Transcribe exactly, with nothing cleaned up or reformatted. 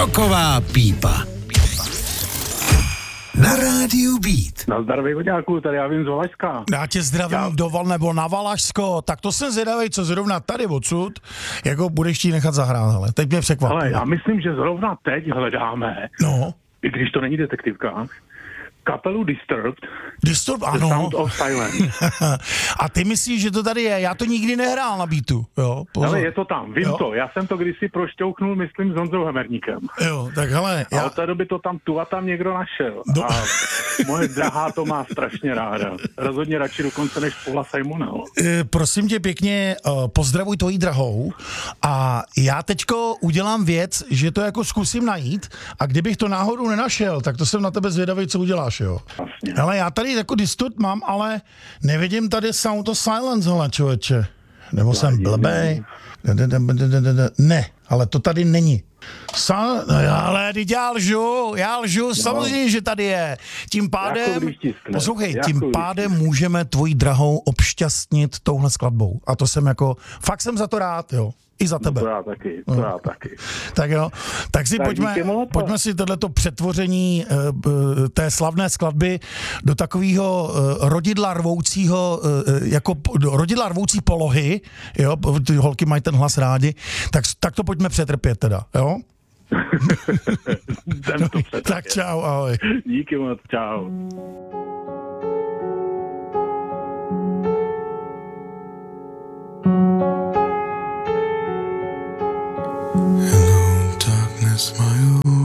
Roková pípa. Na rádiu Beat. Na zdraví voďáku, tady já vím z Valašska. Já tě zdravím já. do Val nebo na Valašsko, tak to jsem zvědavej, co zrovna tady odsud, jako budeš ti nechat zahrát, ale teď mě překvapilo. Ale já myslím, že zrovna teď hledáme, no. i když to není detektivka, kapelu Disturbed. Disturbed, ano. The Sound of Silence. A ty myslíš, že to tady je? Já to nikdy nehrál na beatu, jo? Pozor. Ale je to tam, vím jo? to. Já jsem to kdysi prošťouknul, myslím, s Honzou Hemerníkem. Jo, tak hele. Já... A Já... od té doby to tam tu a tam někdo našel. Do... A moje drahá to má strašně ráda. Rozhodně radši dokonce než Paula Simona. E, prosím tě pěkně, uh, pozdravuj tvojí drahou a já teďko udělám věc, že to jako zkusím najít a kdybych to náhodou nenašel, tak to jsem na tebe zvědavý, co uděláš, jo? Vlastně. Hele, já tady jako Disturbed mám, ale nevidím tady Sound of Silence, hele, člověče. Nebo jsem blbej. Ne, ale to tady není. Sa, no, ale teď já lžu, já lžu, no. Samozřejmě, že tady je. Tím pádem, poslouchej, jako tím pádem můžeme tvojí drahou obšťastnit touhle skladbou. A to jsem jako, fakt jsem za to rád, jo. I za tebe. No to já taky, to no. já taky. Tak jo, tak si tak pojďme, pojďme si tohleto přetvoření uh, té slavné skladby do takového uh, rodidla rvoucího, uh, jako rodidla rvoucí polohy, jo, ty holky mají ten hlas rádi, tak, tak to pojďme přetrpět teda, jo? to tak čau, ahoj. Díky moc, čau.